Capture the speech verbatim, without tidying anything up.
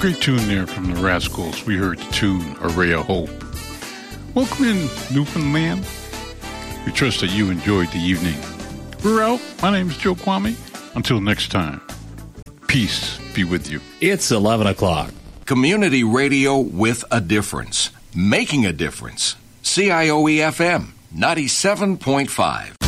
Great tune there from the Rascals. We heard the tune, A Ray of Hope. Welcome in, Newfoundland. We trust that you enjoyed the evening. We're out. My name is Joe Kwame. Until next time, peace be with you. It's eleven o'clock. Community radio with a difference. Making a difference. C I O E F M ninety-seven point five.